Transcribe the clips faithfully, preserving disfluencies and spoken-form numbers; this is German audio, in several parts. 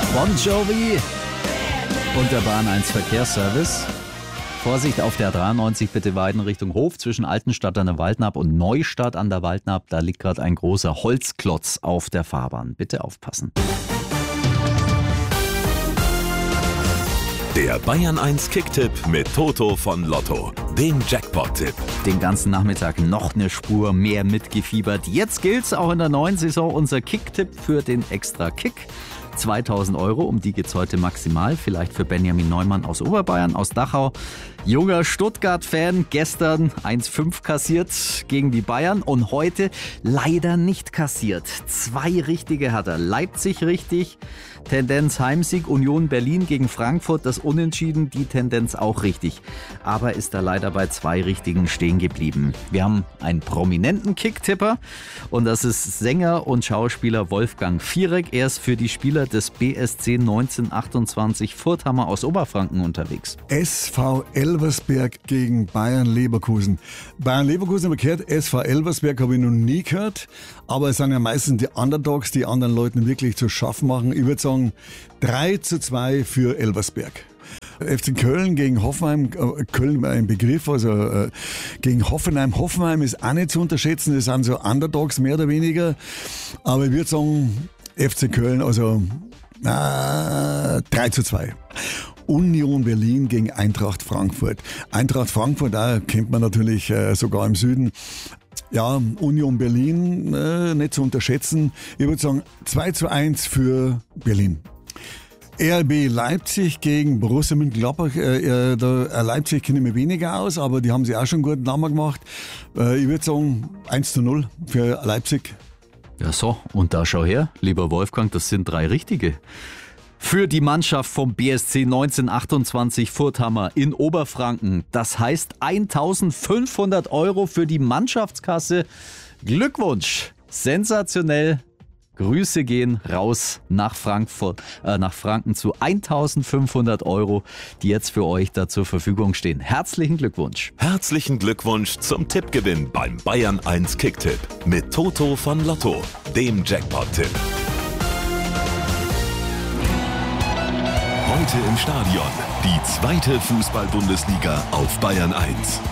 Bon Jovi und der Bahn eins Verkehrsservice. Vorsicht auf der dreiundneunzig, bitte weiten Richtung Hof zwischen Altenstadt an der Waldnaab und Neustadt an der Waldnaab. Da liegt gerade ein großer Holzklotz auf der Fahrbahn. Bitte aufpassen. Der Bayern eins Kicktipp mit Toto von Lotto, dem Jackpot-Tipp. Den ganzen Nachmittag noch eine Spur mehr mitgefiebert. Jetzt gilt's auch in der neuen Saison unser Kicktipp für den Extra-Kick. zweitausend Euro, um die geht's heute maximal. Vielleicht für Benjamin Neumann aus Oberbayern, aus Dachau. Junger Stuttgart-Fan, gestern eins fünf kassiert gegen die Bayern und heute leider nicht kassiert. Zwei richtige hat er. Leipzig richtig, Tendenz Heimsieg, Union Berlin gegen Frankfurt, das Unentschieden, die Tendenz auch richtig. Aber ist da leider bei zwei richtigen stehen geblieben. Wir haben einen prominenten Kicktipper und das ist Sänger und Schauspieler Wolfgang Fierek. Er ist für die Spieler des B S C neunzehnhundertachtundzwanzig Furthammer aus Oberfranken unterwegs. S V Elversberg gegen Bayern Leverkusen. Bayern Leverkusen habe ich gehört, S V Elversberg habe ich noch nie gehört, aber es sind ja meistens die Underdogs, die anderen Leuten wirklich zu schaffen machen. Ich würde sagen drei zu zwei für Elversberg. F C Köln gegen Hoffenheim, Köln ein Begriff, also äh, gegen Hoffenheim. Hoffenheim ist auch nicht zu unterschätzen, das sind so Underdogs mehr oder weniger, aber ich würde sagen F C Köln, also äh, drei zu zwei. Union Berlin gegen Eintracht Frankfurt. Eintracht Frankfurt, da kennt man natürlich äh, sogar im Süden. Ja, Union Berlin äh, nicht zu unterschätzen. Ich würde sagen zwei zu eins für Berlin. R B Leipzig gegen Borussia Mönchengladbach. Äh, äh, Leipzig kenne ich mir weniger aus, aber die haben sich auch schon einen guten Namen gemacht. Äh, ich würde sagen eins zu null für Leipzig. Ja so, und da schau her, lieber Wolfgang, das sind drei richtige. Für die Mannschaft vom B S C neunzehnhundertachtundzwanzig Furthammer in Oberfranken. Das heißt eintausendfünfhundert Euro für die Mannschaftskasse. Glückwunsch! Sensationell! Grüße gehen raus nach Frankfurt, äh, nach Franken zu eintausendfünfhundert Euro, die jetzt für euch da zur Verfügung stehen. Herzlichen Glückwunsch. Herzlichen Glückwunsch zum Tippgewinn beim Bayern eins Kicktipp mit Toto von Lotto, dem Jackpot-Tipp. Heute im Stadion die zweite Fußball-Bundesliga auf Bayern eins.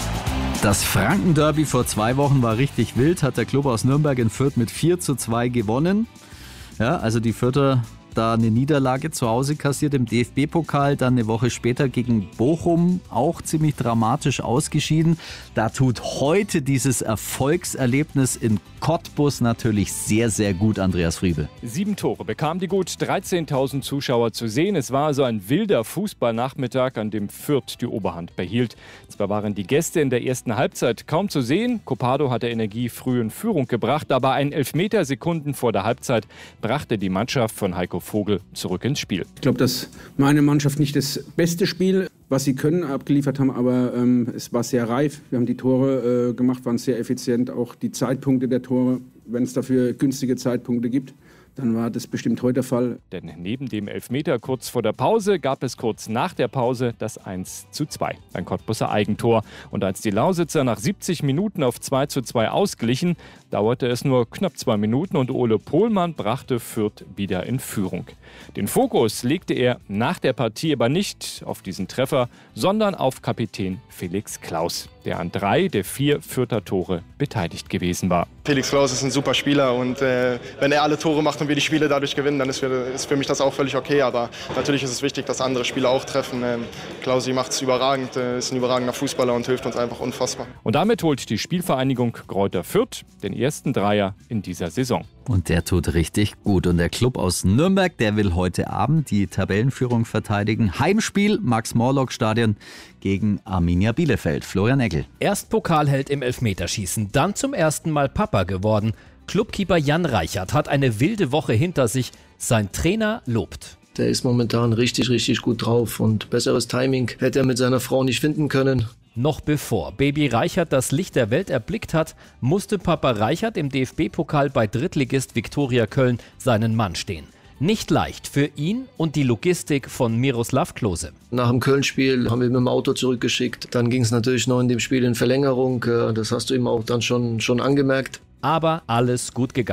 Das Franken-Derby vor zwei Wochen war richtig wild, hat der Club aus Nürnberg in Fürth mit vier zu zwei gewonnen. Ja, also die Fürther da eine Niederlage zu Hause kassiert im D F B-Pokal, dann eine Woche später gegen Bochum auch ziemlich dramatisch ausgeschieden. Da tut heute dieses Erfolgserlebnis in Cottbus natürlich sehr, sehr gut, Andreas Friebel. Sieben Tore bekamen die gut dreizehntausend Zuschauer zu sehen. Es war also ein wilder Fußballnachmittag, an dem Fürth die Oberhand behielt. Zwar waren die Gäste in der ersten Halbzeit kaum zu sehen. Copado hatte Energie früh in Führung gebracht, aber ein Elfmeter Sekunden vor der Halbzeit brachte die Mannschaft von Heiko Vogel zurück ins Spiel. Ich glaube, dass meine Mannschaft nicht das beste Spiel, was sie können, abgeliefert haben, aber ähm, es war sehr reif. Wir haben die Tore äh, gemacht, waren sehr effizient, auch die Zeitpunkte der Tore, wenn es dafür günstige Zeitpunkte gibt. Dann war das bestimmt heute der Fall. Denn neben dem Elfmeter kurz vor der Pause gab es kurz nach der Pause das eins zu zwei. Ein Cottbuser Eigentor. Und als die Lausitzer nach siebzig Minuten auf zwei zu zwei ausglichen, dauerte es nur knapp zwei Minuten und Ole Pohlmann brachte Fürth wieder in Führung. Den Fokus legte er nach der Partie aber nicht auf diesen Treffer, sondern auf Kapitän Felix Klaus, der an drei der vier Fürther Tore beteiligt gewesen war. Felix Klaus ist ein super Spieler und äh, wenn er alle Tore macht und wir die Spiele dadurch gewinnen, dann ist für, ist für mich das auch völlig okay. Aber natürlich ist es wichtig, dass andere Spieler auch treffen. Ähm, Klausi macht es überragend, äh, ist ein überragender Fußballer und hilft uns einfach unfassbar. Und damit holt die Spielvereinigung Greuther Fürth den ersten Dreier in dieser Saison. Und der tut richtig gut. Und der Club aus Nürnberg, der will heute Abend die Tabellenführung verteidigen. Heimspiel, Max-Morlock-Stadion gegen Arminia Bielefeld. Florian Eckel. Erst Pokalheld im Elfmeterschießen, dann zum ersten Mal Papa geworden. Clubkeeper Jan Reichert hat eine wilde Woche hinter sich. Sein Trainer lobt. Der ist momentan richtig, richtig gut drauf und besseres Timing hätte er mit seiner Frau nicht finden können. Noch bevor Baby Reichert das Licht der Welt erblickt hat, musste Papa Reichert im D F B-Pokal bei Drittligist Viktoria Köln seinen Mann stehen. Nicht leicht für ihn und die Logistik von Miroslav Klose. Nach dem Köln-Spiel haben wir mit dem Auto zurückgeschickt. Dann ging es natürlich noch in dem Spiel in Verlängerung. Das hast du ihm auch dann schon, schon angemerkt. Aber alles gut gegangen.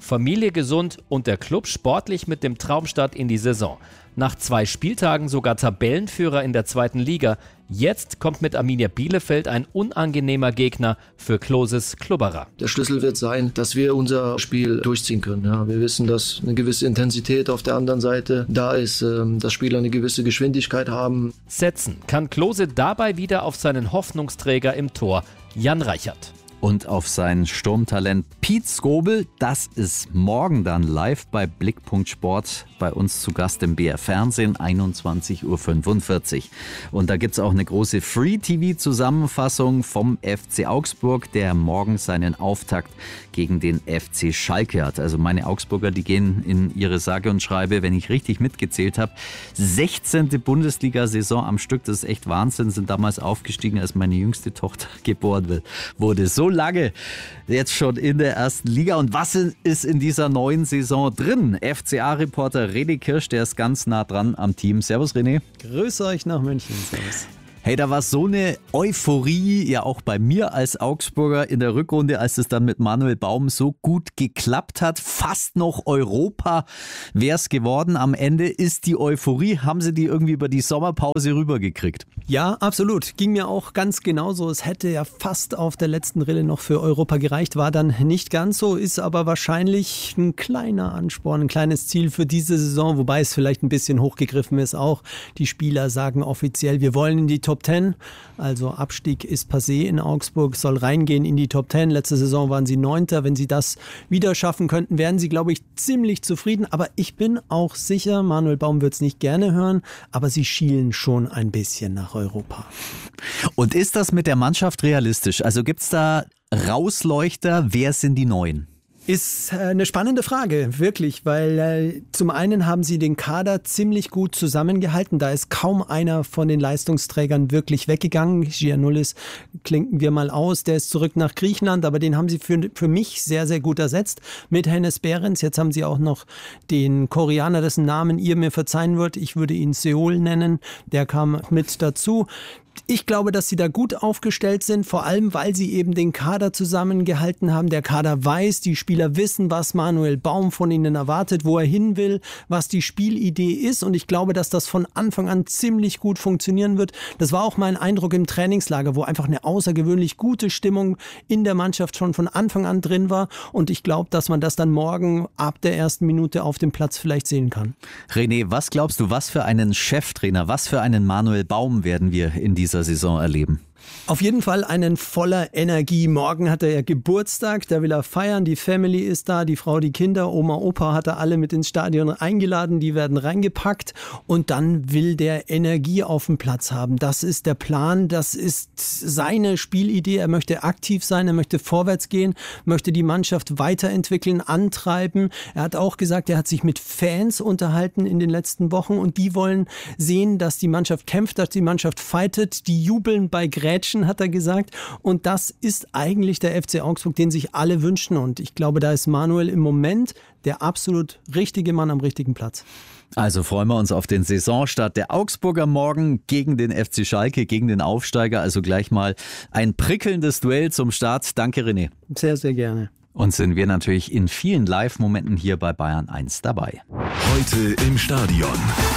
Familie gesund und der Club sportlich mit dem Traumstart in die Saison. Nach zwei Spieltagen sogar Tabellenführer in der zweiten Liga. Jetzt kommt mit Arminia Bielefeld ein unangenehmer Gegner für Kloses Klubberer. Der Schlüssel wird sein, dass wir unser Spiel durchziehen können. Ja, wir wissen, dass eine gewisse Intensität auf der anderen Seite da ist, dass Spieler eine gewisse Geschwindigkeit haben. Setzen kann Klose dabei wieder auf seinen Hoffnungsträger im Tor, Jan Reichert. Und auf sein Sturmtalent Piet Skobel. Das ist morgen dann live bei Blickpunkt Sport bei uns zu Gast im B R Fernsehen, einundzwanzig Uhr fünfundvierzig. Und da gibt es auch eine große Free-T V-Zusammenfassung vom F C Augsburg, der morgen seinen Auftakt gegen den F C Schalke hat. Also meine Augsburger, die gehen in ihre sage und schreibe, wenn ich richtig mitgezählt habe, sechzehnte Bundesliga-Saison am Stück. Das ist echt Wahnsinn. Sind damals aufgestiegen, als meine jüngste Tochter geboren wurde. So lange jetzt schon in der ersten Liga. Und was ist in dieser neuen Saison drin? F C A-Reporter René Kirsch, der ist ganz nah dran am Team. Servus René. Grüß euch nach München. Servus. Hey, da war so eine Euphorie, ja auch bei mir als Augsburger in der Rückrunde, als es dann mit Manuel Baum so gut geklappt hat. Fast noch Europa wäre es geworden. Am Ende ist die Euphorie, haben sie die irgendwie über die Sommerpause rübergekriegt? Ja, absolut. Ging mir auch ganz genauso. Es hätte ja fast auf der letzten Rille noch für Europa gereicht, war dann nicht ganz so, ist aber wahrscheinlich ein kleiner Ansporn, ein kleines Ziel für diese Saison, wobei es vielleicht ein bisschen hochgegriffen ist auch. Die Spieler sagen offiziell, wir wollen in die Top Ten, also Abstieg ist passé in Augsburg, soll reingehen in die Top Ten. Letzte Saison waren sie Neunter. Wenn sie das wieder schaffen könnten, wären sie, glaube ich, ziemlich zufrieden. Aber ich bin auch sicher, Manuel Baum wird es nicht gerne hören, aber sie schielen schon ein bisschen nach Europa. Und ist das mit der Mannschaft realistisch? Also gibt es da Rausleuchter? Wer sind die Neuen? Ist eine spannende Frage, wirklich, weil äh, zum einen haben sie den Kader ziemlich gut zusammengehalten. Da ist kaum einer von den Leistungsträgern wirklich weggegangen. Giannoulis klinken wir mal aus, der ist zurück nach Griechenland, aber den haben sie für, für mich sehr, sehr gut ersetzt mit Hennes Behrens. Jetzt haben sie auch noch den Koreaner, dessen Namen ihr mir verzeihen würdet. Ich würde ihn Seol nennen. Der kam mit dazu. Ich glaube, dass sie da gut aufgestellt sind, vor allem, weil sie eben den Kader zusammengehalten haben. Der Kader weiß, die Spieler wissen, was Manuel Baum von ihnen erwartet, wo er hin will, was die Spielidee ist. Und ich glaube, dass das von Anfang an ziemlich gut funktionieren wird. Das war auch mein Eindruck im Trainingslager, wo einfach eine außergewöhnlich gute Stimmung in der Mannschaft schon von Anfang an drin war. Und ich glaube, dass man das dann morgen ab der ersten Minute auf dem Platz vielleicht sehen kann. René, was glaubst du, was für einen Cheftrainer, was für einen Manuel Baum werden wir in dieser Saison erleben? Auf jeden Fall einen voller Energie. Morgen hat er ja Geburtstag, da will er feiern. Die Family ist da, die Frau, die Kinder, Oma, Opa hat er alle mit ins Stadion eingeladen. Die werden reingepackt und dann will der Energie auf dem Platz haben. Das ist der Plan, das ist seine Spielidee. Er möchte aktiv sein, er möchte vorwärts gehen, möchte die Mannschaft weiterentwickeln, antreiben. Er hat auch gesagt, er hat sich mit Fans unterhalten in den letzten Wochen und die wollen sehen, dass die Mannschaft kämpft, dass die Mannschaft fightet. Die jubeln bei Grätschen, hat er gesagt. Und das ist eigentlich der F C Augsburg, den sich alle wünschen. Und ich glaube, da ist Manuel im Moment der absolut richtige Mann am richtigen Platz. Also freuen wir uns auf den Saisonstart der Augsburger morgen gegen den F C Schalke, gegen den Aufsteiger. Also gleich mal ein prickelndes Duell zum Start. Danke, René. Sehr, sehr gerne. Und sind wir natürlich in vielen Live-Momenten hier bei Bayern eins dabei. Heute im Stadion.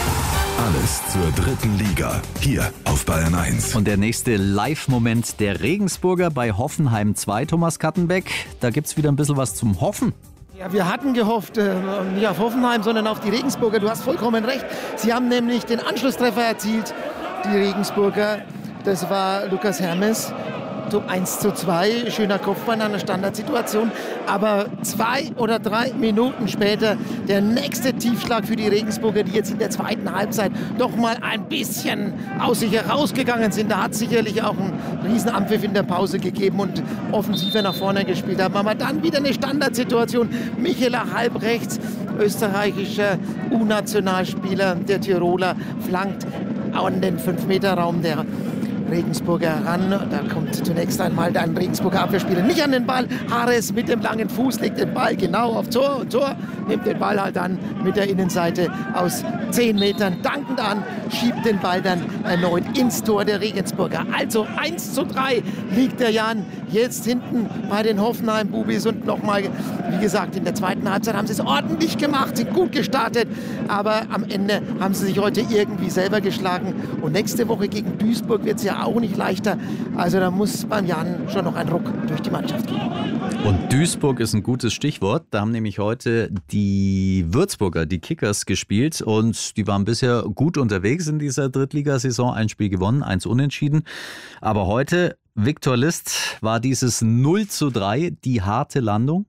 Alles zur dritten Liga, hier auf Bayern eins. Und der nächste Live-Moment der Regensburger bei Hoffenheim zwei, Thomas Kattenbeck. Da gibt es wieder ein bisschen was zum Hoffen. Ja, wir hatten gehofft, äh, nicht auf Hoffenheim, sondern auf die Regensburger. Du hast vollkommen recht. Sie haben nämlich den Anschlusstreffer erzielt, die Regensburger. Das war Lukas Hermes. eins zu zwei, schöner Kopfball in einer Standardsituation. Aber zwei oder drei Minuten später der nächste Tiefschlag für die Regensburger, die jetzt in der zweiten Halbzeit doch mal ein bisschen aus sich herausgegangen sind. Da hat es sicherlich auch einen riesen Anpfiff in der Pause gegeben und offensiver nach vorne gespielt haben. Aber dann wieder eine Standardsituation. Michela Halbrechts, österreichischer U-Nationalspieler, der Tiroler, flankt an den fünf Meter Raum der Regensburger ran. Da kommt zunächst einmal ein Regensburger Abwehrspieler nicht an den Ball. Harris mit dem langen Fuß legt den Ball genau auf Tor und Tor nimmt den Ball halt dann mit der Innenseite aus zehn Metern dankend an, schiebt den Ball dann erneut ins Tor der Regensburger. Also eins zu drei liegt der Jan jetzt hinten bei den Hoffenheim-Bubis und nochmal, wie gesagt, in der zweiten Halbzeit haben sie es ordentlich gemacht, sind gut gestartet, aber am Ende haben sie sich heute irgendwie selber geschlagen und nächste Woche gegen Duisburg wird es ja auch nicht leichter, also da muss beim Jan schon noch ein Ruck durch die Mannschaft gehen. Und Duisburg ist ein gutes Stichwort, da haben nämlich heute die Würzburger, die Kickers gespielt und die waren bisher gut unterwegs in dieser Drittligasaison, ein Spiel gewonnen, eins unentschieden, aber heute Viktor List, war dieses null zu drei die harte Landung?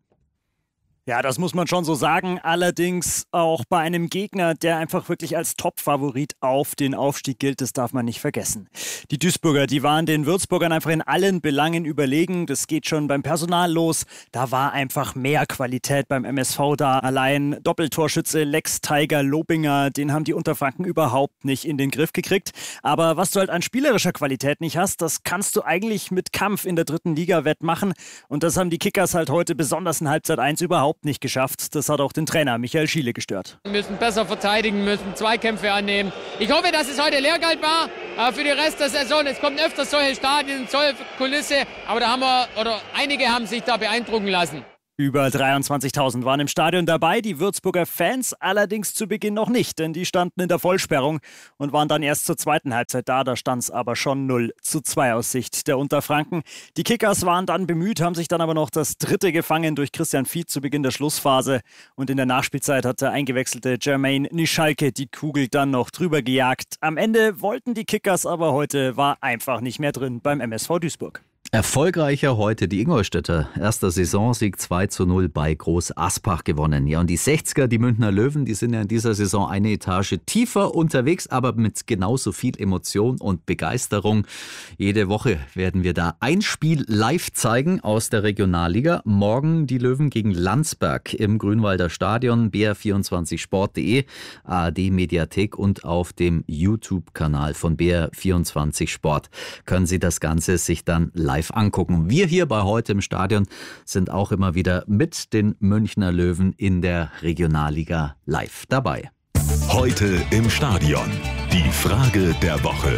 Ja, das muss man schon so sagen. Allerdings auch bei einem Gegner, der einfach wirklich als Top-Favorit auf den Aufstieg gilt, das darf man nicht vergessen. Die Duisburger, die waren den Würzburgern einfach in allen Belangen überlegen. Das geht schon beim Personal los. Da war einfach mehr Qualität beim M S V da. Allein Doppeltorschütze Lex Tiger Lobinger, den haben die Unterfranken überhaupt nicht in den Griff gekriegt. Aber was du halt an spielerischer Qualität nicht hast, das kannst du eigentlich mit Kampf in der dritten Liga wettmachen. Und das haben die Kickers halt heute besonders in Halbzeit eins überhaupt nicht geschafft. Das hat auch den Trainer Michael Schiele gestört. Wir müssen besser verteidigen, müssen Zweikämpfe annehmen. Ich hoffe, dass es heute Lehrgeld war, aber für den Rest der Saison. Es kommen öfters solche Stadien, solche Kulisse, aber da haben wir, oder einige haben sich da beeindrucken lassen. Über dreiundzwanzigtausend waren im Stadion dabei, die Würzburger Fans allerdings zu Beginn noch nicht, denn die standen in der Vollsperrung und waren dann erst zur zweiten Halbzeit da. Da stand es aber schon null zu zwei aus Sicht der Unterfranken. Die Kickers waren dann bemüht, haben sich dann aber noch das dritte gefangen durch Christian Fied zu Beginn der Schlussphase. Und in der Nachspielzeit hat der eingewechselte Jermaine Nischalke die Kugel dann noch drüber gejagt. Am Ende wollten die Kickers, aber heute war einfach nicht mehr drin beim M S V Duisburg. Erfolgreicher heute die Ingolstädter. Erster Saisonsieg zwei zu null bei Groß Aspach gewonnen. Ja, und die sechziger, die Münchner Löwen, die sind ja in dieser Saison eine Etage tiefer unterwegs, aber mit genauso viel Emotion und Begeisterung. Jede Woche werden wir da ein Spiel live zeigen aus der Regionalliga. Morgen die Löwen gegen Landsberg im Grünwalder Stadion, b r vierundzwanzig sport punkt de, A R D-Mediathek und auf dem YouTube-Kanal von B R vierundzwanzig Sport können Sie das Ganze sich dann live angucken. Wir hier bei Heute im Stadion sind auch immer wieder mit den Münchner Löwen in der Regionalliga live dabei. Heute im Stadion. Die Frage der Woche.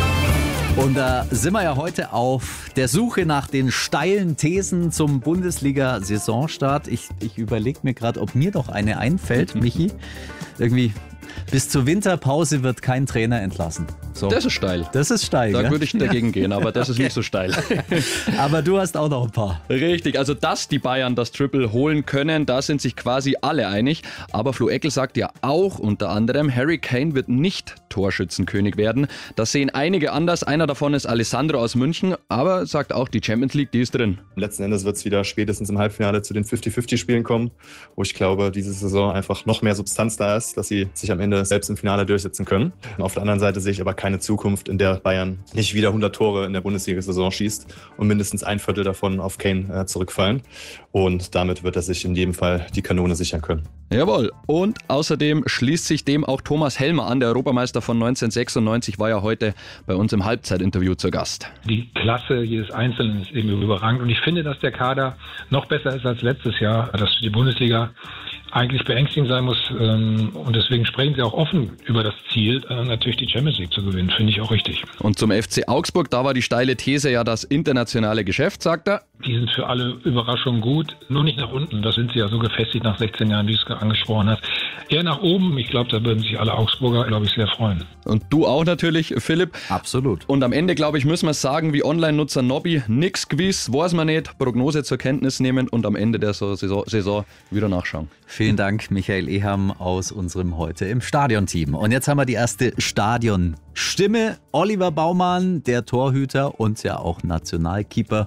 Und da sind wir ja heute auf der Suche nach den steilen Thesen zum Bundesliga-Saisonstart. Ich, ich überlege mir gerade, ob mir doch eine einfällt, Michi. Irgendwie bis zur Winterpause wird kein Trainer entlassen. So. Das ist steil. Das ist steil, Da ja? würde ich dagegen gehen, aber das ist Okay. nicht so steil. Aber du hast auch noch ein paar. Richtig, also dass die Bayern das Triple holen können, da sind sich quasi alle einig. Aber Flo Eckel sagt ja auch unter anderem, Harry Kane wird nicht Torschützenkönig werden. Das sehen einige anders. Einer davon ist Alessandro aus München, aber sagt auch, die Champions League, die ist drin. Letzten Endes wird es wieder spätestens im Halbfinale zu den fünfzig fünfzig Spielen kommen, wo ich glaube, diese Saison einfach noch mehr Substanz da ist, dass sie sich am Ende selbst im Finale durchsetzen können. Auf der anderen Seite sehe ich aber keine Zukunft, in der Bayern nicht wieder hundert Tore in der Bundesliga-Saison schießt und mindestens ein Viertel davon auf Kane äh, zurückfallen. Und damit wird er sich in jedem Fall die Kanone sichern können. Jawohl. Und außerdem schließt sich dem auch Thomas Helmer an. Der Europameister von neunzehnhundertsechsundneunzig war ja heute bei uns im Halbzeitinterview zu Gast. Die Klasse jedes Einzelnen ist irgendwie überragend. Und ich finde, dass der Kader noch besser ist als letztes Jahr, dass die Bundesliga eigentlich beängstigend sein muss. Und deswegen sprechen sie auch offen über das Ziel, natürlich die Champions League zu gewinnen. Finde ich auch richtig. Und zum F C Augsburg, da war die steile These ja das internationale Geschäft, sagt er. Die sind für alle Überraschungen gut, nur nicht nach unten. Da sind sie ja so gefestigt nach sechzehn Jahren, wie du es angesprochen hast. Eher nach oben. Ich glaube, da würden sich alle Augsburger, glaube ich, sehr freuen. Und du auch natürlich, Philipp. Absolut. Und am Ende, glaube ich, müssen wir sagen, wie Online-Nutzer Nobby, nix gewiss, weiß man nicht, Prognose zur Kenntnis nehmen und am Ende der Saison, Saison wieder nachschauen. Vielen Dank, Michael Eham aus unserem Heute im Stadion-Team. Und jetzt haben wir die erste Stadion-Stimme. Oliver Baumann, der Torhüter und ja auch Nationalkeeper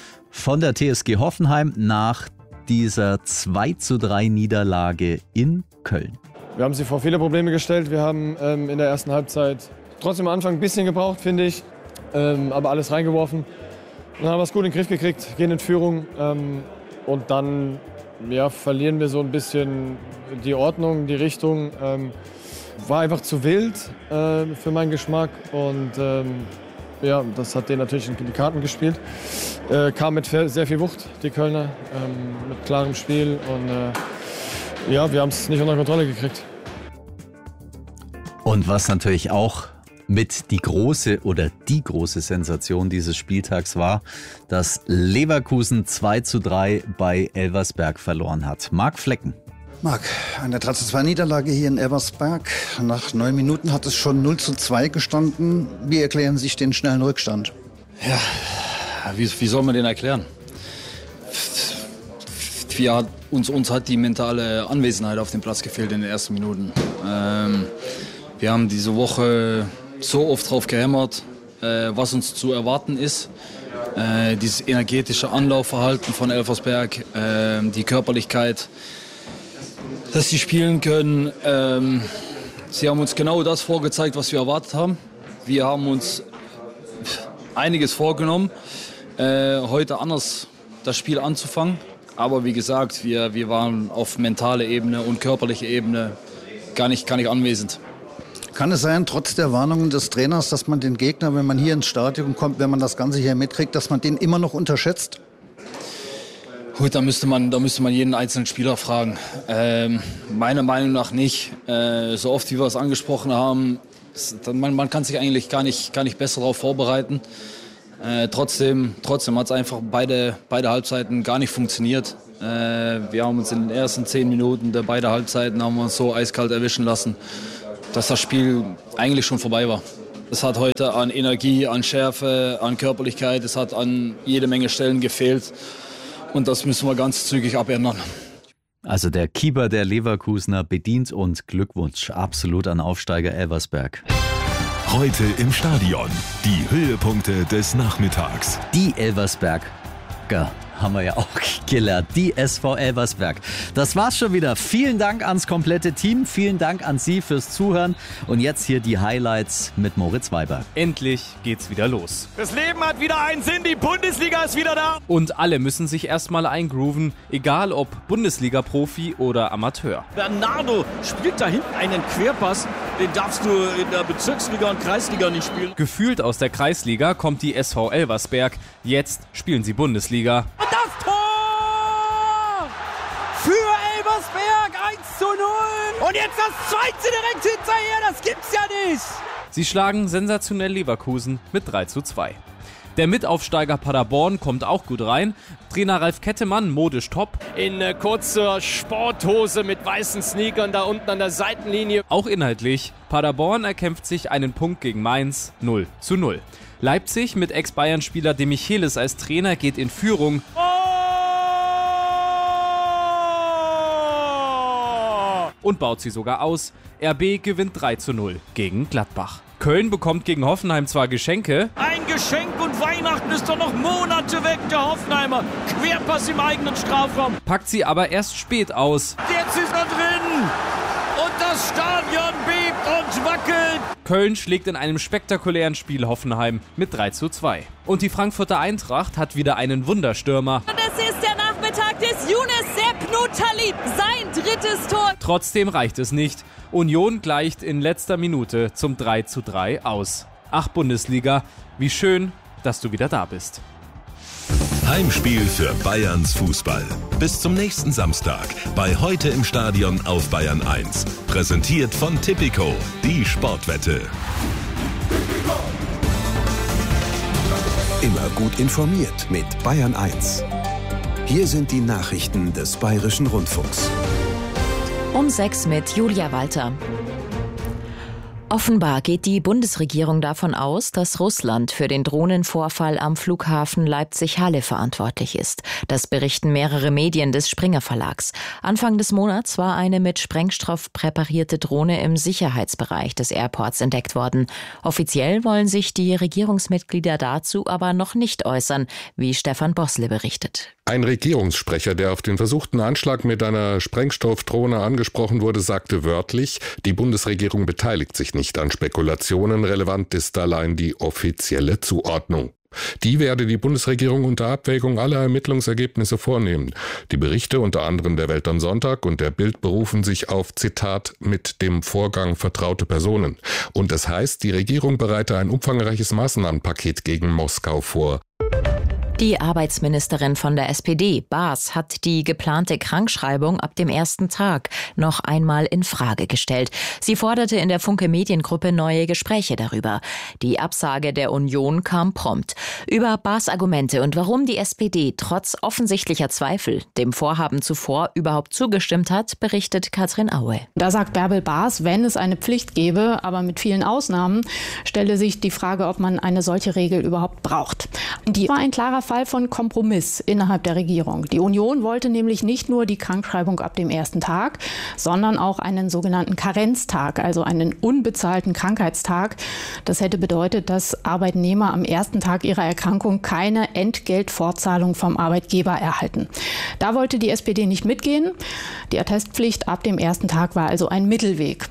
von der T S G Hoffenheim nach dieser zwei zu drei Niederlage in Köln. Wir haben sie vor viele Probleme gestellt. Wir haben ähm, in der ersten Halbzeit trotzdem am Anfang ein bisschen gebraucht, finde ich. Ähm, aber alles reingeworfen. Dann haben wir es gut in den Griff gekriegt, gehen in Führung. Ähm, und dann ja, verlieren wir so ein bisschen die Ordnung, die Richtung. Ähm, war einfach zu wild äh, für meinen Geschmack. Und ähm, ja, das hat denen natürlich in die Karten gespielt. Äh, kam mit sehr viel Wucht, die Kölner, ähm, mit klarem Spiel. Und äh, ja, wir haben es nicht unter Kontrolle gekriegt. Und was natürlich auch mit die große oder die große Sensation dieses Spieltags war, dass Leverkusen zwei zu drei bei Elversberg verloren hat. Marc Flecken. Marc, eine drei zu zwei Niederlage hier in Elversberg. Nach neun Minuten hat es schon null zu zwei gestanden. Wie erklären Sie sich den schnellen Rückstand? Ja, wie, wie soll man den erklären? Wir, uns, uns hat die mentale Anwesenheit auf dem Platz gefehlt in den ersten Minuten. Ähm, wir haben diese Woche so oft drauf gehämmert, äh, was uns zu erwarten ist. Äh, dieses energetische Anlaufverhalten von Elversberg, äh, die Körperlichkeit, dass sie spielen können. Ähm, sie haben uns genau das vorgezeigt, was wir erwartet haben. Wir haben uns einiges vorgenommen, äh, heute anders das Spiel anzufangen. Aber wie gesagt, wir, wir waren auf mentale Ebene und körperliche Ebene gar nicht, gar nicht anwesend. Kann es sein, trotz der Warnungen des Trainers, dass man den Gegner, wenn man hier ins Stadion kommt, wenn man das Ganze hier mitkriegt, dass man den immer noch unterschätzt? Gut, da müsste man, da müsste man jeden einzelnen Spieler fragen. Ähm, meiner Meinung nach nicht. Äh, so oft wie wir es angesprochen haben, man, man kann sich eigentlich gar nicht, gar nicht besser darauf vorbereiten. Äh, trotzdem trotzdem hat es einfach beide, beide Halbzeiten gar nicht funktioniert. Äh, wir haben uns in den ersten zehn Minuten der beiden Halbzeiten haben wir uns so eiskalt erwischen lassen, dass das Spiel eigentlich schon vorbei war. Es hat heute an Energie, an Schärfe, an Körperlichkeit, es hat an jede Menge Stellen gefehlt. Und das müssen wir ganz zügig abändern. Also der Keeper der Leverkusener bedient und Glückwunsch absolut an Aufsteiger Elversberg. Heute im Stadion. Die Höhepunkte des Nachmittags. Die Elversberger haben wir ja auch gelernt. Die S V Elversberg. Das war's schon wieder. Vielen Dank ans komplette Team. Vielen Dank an Sie fürs Zuhören. Und jetzt hier die Highlights mit Moritz Weiber. Endlich geht's wieder los. Das Leben hat wieder einen Sinn. Die Bundesliga ist wieder da. Und alle müssen sich erstmal eingrooven. Egal ob Bundesliga-Profi oder Amateur. Bernardo spielt da hinten einen Querpass. Den darfst du in der Bezirksliga und Kreisliga nicht spielen. Gefühlt aus der Kreisliga kommt die S V Elversberg. Jetzt spielen sie Bundesliga. Das Tor! Für Elversberg eins zu null. Und jetzt das zweite direkt hinterher. Das gibt's ja nicht. Sie schlagen sensationell Leverkusen mit drei zu zwei. Der Mitaufsteiger Paderborn kommt auch gut rein. Trainer Ralf Kettemann, modisch top. In äh, kurzer Sporthose mit weißen Sneakern da unten an der Seitenlinie. Auch inhaltlich. Paderborn erkämpft sich einen Punkt gegen Mainz null zu null. Leipzig mit Ex-Bayern-Spieler De Michelis als Trainer geht in Führung. Oh! Und baut sie sogar aus. R B gewinnt drei zu null gegen Gladbach. Köln bekommt gegen Hoffenheim zwar Geschenke. Ein Geschenk und Weihnachten ist doch noch Monate weg, der Hoffenheimer. Querpass im eigenen Strafraum. Packt sie aber erst spät aus. Jetzt ist er drin. Und das Stadion bebt und wackelt. Köln schlägt in einem spektakulären Spiel Hoffenheim mit drei zu zwei. Und die Frankfurter Eintracht hat wieder einen Wunderstürmer. Und es ist der Nachmittag des Younes Sepp Nutalib. Sein drittes Tor. Trotzdem reicht es nicht. Union gleicht in letzter Minute zum drei zu drei aus. Ach Bundesliga, wie schön, dass du wieder da bist. Heimspiel für Bayerns Fußball. Bis zum nächsten Samstag bei Heute im Stadion auf Bayern eins. Präsentiert von Tipico, die Sportwette. Immer gut informiert mit Bayern eins. Hier sind die Nachrichten des Bayerischen Rundfunks. Um sechs mit Julia Walter. Offenbar geht die Bundesregierung davon aus, dass Russland für den Drohnenvorfall am Flughafen Leipzig-Halle verantwortlich ist. Das berichten mehrere Medien des Springer Verlags. Anfang des Monats war eine mit Sprengstoff präparierte Drohne im Sicherheitsbereich des Airports entdeckt worden. Offiziell wollen sich die Regierungsmitglieder dazu aber noch nicht äußern, wie Stefan Bossle berichtet. Ein Regierungssprecher, der auf den versuchten Anschlag mit einer Sprengstoffdrohne angesprochen wurde, sagte wörtlich, die Bundesregierung beteiligt sich nicht an Spekulationen, relevant ist allein die offizielle Zuordnung. Die werde die Bundesregierung unter Abwägung aller Ermittlungsergebnisse vornehmen. Die Berichte unter anderem der Welt am Sonntag und der Bild berufen sich auf, Zitat, mit dem Vorgang vertraute Personen. Und es heißt, die Regierung bereite ein umfangreiches Maßnahmenpaket gegen Moskau vor. Die Arbeitsministerin von der S P D, Baas, hat die geplante Krankschreibung ab dem ersten Tag noch einmal in Frage gestellt. Sie forderte in der Funke Mediengruppe neue Gespräche darüber. Die Absage der Union kam prompt. Über Baas Argumente und warum die S P D trotz offensichtlicher Zweifel dem Vorhaben zuvor überhaupt zugestimmt hat, berichtet Katrin Aue. Da sagt Bärbel Baas, wenn es eine Pflicht gäbe, aber mit vielen Ausnahmen, stelle sich die Frage, ob man eine solche Regel überhaupt braucht. Die war ein klarer Fall von Kompromiss innerhalb der Regierung. Die Union wollte nämlich nicht nur die Krankschreibung ab dem ersten Tag, sondern auch einen sogenannten Karenztag, also einen unbezahlten Krankheitstag. Das hätte bedeutet, dass Arbeitnehmer am ersten Tag ihrer Erkrankung keine Entgeltfortzahlung vom Arbeitgeber erhalten. Da wollte die S P D nicht mitgehen. Die Attestpflicht ab dem ersten Tag war also ein Mittelweg.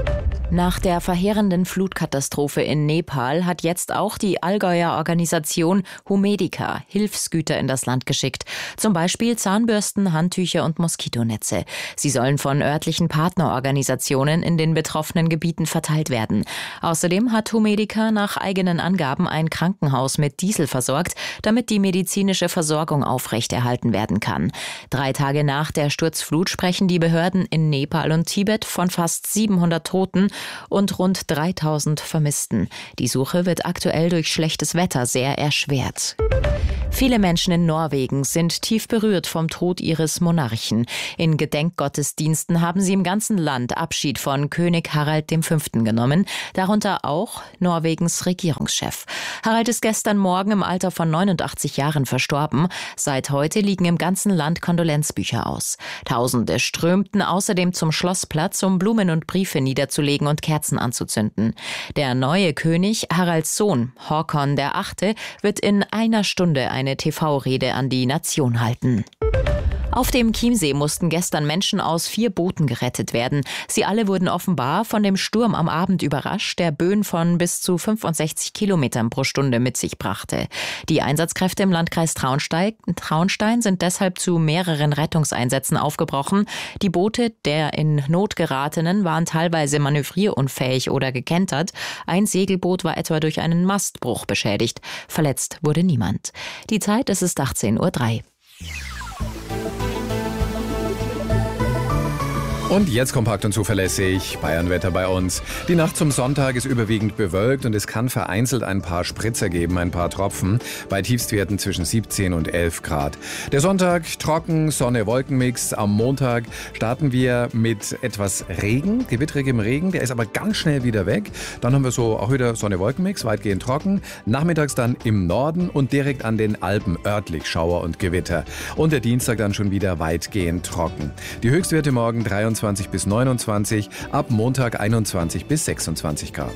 Nach der verheerenden Flutkatastrophe in Nepal hat jetzt auch die Allgäuer Organisation Humedica Hilfsgüter in das Land geschickt. Zum Beispiel Zahnbürsten, Handtücher und Moskitonetze. Sie sollen von örtlichen Partnerorganisationen in den betroffenen Gebieten verteilt werden. Außerdem hat Humedica nach eigenen Angaben ein Krankenhaus mit Diesel versorgt, damit die medizinische Versorgung aufrechterhalten werden kann. Drei Tage nach der Sturzflut sprechen die Behörden in Nepal und Tibet von fast siebenhundert Toten und rund dreitausend Vermissten. Die Suche wird aktuell durch schlechtes Wetter sehr erschwert. Viele Menschen in Norwegen sind tief berührt vom Tod ihres Monarchen. In Gedenkgottesdiensten haben sie im ganzen Land Abschied von König Harald der Fünfte genommen, darunter auch Norwegens Regierungschef. Harald ist gestern Morgen im Alter von neunundachtzig Jahren verstorben. Seit heute liegen im ganzen Land Kondolenzbücher aus. Tausende strömten außerdem zum Schlossplatz, um Blumen und Briefe niederzulegen und Kerzen anzuzünden. Der neue König, Haralds Sohn, Håkon der Achte, wird in einer Stunde eine T V-Rede an die Nation halten. Auf dem Chiemsee mussten gestern Menschen aus vier Booten gerettet werden. Sie alle wurden offenbar von dem Sturm am Abend überrascht, der Böen von bis zu fünfundsechzig Kilometern pro Stunde mit sich brachte. Die Einsatzkräfte im Landkreis Traunstein, Traunstein sind deshalb zu mehreren Rettungseinsätzen aufgebrochen. Die Boote der in Not geratenen waren teilweise manövrierunfähig oder gekentert. Ein Segelboot war etwa durch einen Mastbruch beschädigt. Verletzt wurde niemand. Die Zeit, es ist achtzehn Uhr drei. Und jetzt kompakt und zuverlässig Bayernwetter bei uns. Die Nacht zum Sonntag ist überwiegend bewölkt und es kann vereinzelt ein paar Spritzer geben, ein paar Tropfen, bei Tiefstwerten zwischen siebzehn und elf Grad. Der Sonntag trocken, Sonne-Wolkenmix. Am Montag starten wir mit etwas Regen, gewitterigem Regen, der ist aber ganz schnell wieder weg. Dann haben wir so auch wieder Sonne-Wolkenmix, weitgehend trocken. Nachmittags dann im Norden und direkt an den Alpen örtlich Schauer und Gewitter. Und der Dienstag dann schon wieder weitgehend trocken. Die Höchstwerte morgen dreiundzwanzig bis neunundzwanzig, ab Montag einundzwanzig bis sechsundzwanzig Grad.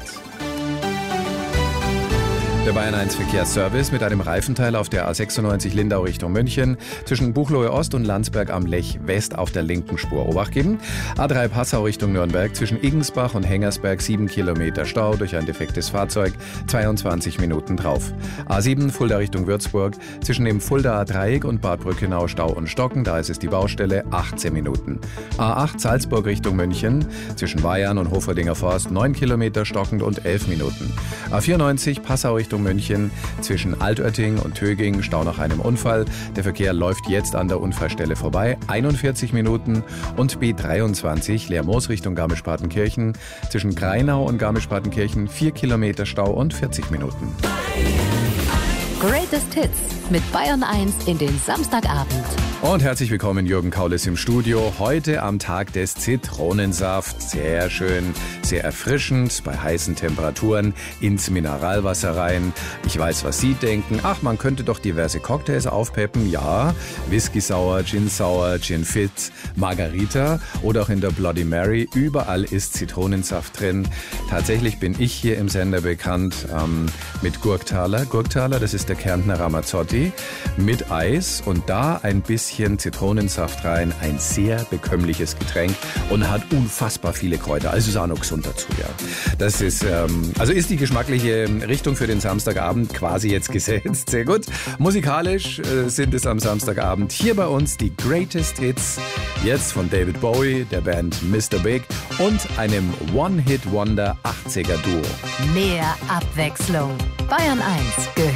Der Bayern eins Verkehrsservice mit einem Reifenteil auf der A sechsundneunzig Lindau Richtung München, zwischen Buchloe Ost und Landsberg am Lech West auf der linken Spur Obacht geben. A drei Passau Richtung Nürnberg, zwischen Igensbach und Hengersberg sieben Kilometer Stau durch ein defektes Fahrzeug, zweiundzwanzig Minuten drauf. A sieben Fulda Richtung Würzburg, zwischen dem Fuldaer Dreieck und Bad Brückenau Stau und Stocken, da ist es die Baustelle, achtzehn Minuten. A acht Salzburg Richtung München, zwischen Weyern und Hoferdinger Forst neun Kilometer stockend und elf Minuten. A vierundneunzig Passau Richtung München, zwischen Altötting und Töging Stau nach einem Unfall. Der Verkehr läuft jetzt an der Unfallstelle vorbei, einundvierzig Minuten. Und B dreiundzwanzig Lermoos Richtung Garmisch-Partenkirchen, zwischen Greinau und Garmisch-Partenkirchen vier Kilometer Stau und vierzig Minuten. Greatest Hits mit Bayern eins in den Samstagabend. Und herzlich willkommen, Jürgen Kaulis im Studio. Heute am Tag des Zitronensafts. Sehr schön, sehr erfrischend, bei heißen Temperaturen ins Mineralwasser rein. Ich weiß, was Sie denken. Ach, man könnte doch diverse Cocktails aufpeppen. Ja, Whisky Sour, Gin Sour, Gin Fizz, Margarita oder auch in der Bloody Mary. Überall ist Zitronensaft drin. Tatsächlich bin ich hier im Sender bekannt ähm, mit Gurktaler. Gurktaler, das ist der Kärntner Ramazzotti mit Eis und da ein bisschen Zitronensaft rein. Ein sehr bekömmliches Getränk und hat unfassbar viele Kräuter. Also ist auch noch gesund dazu, ja. Das ist, ähm, also ist die geschmackliche Richtung für den Samstagabend quasi jetzt gesetzt. Sehr gut. Musikalisch äh, sind es am Samstagabend hier bei uns die Greatest Hits. Jetzt von David Bowie, der Band Mister Big und einem One-Hit-Wonder achtziger Duo. Mehr Abwechslung. Bayern eins gehört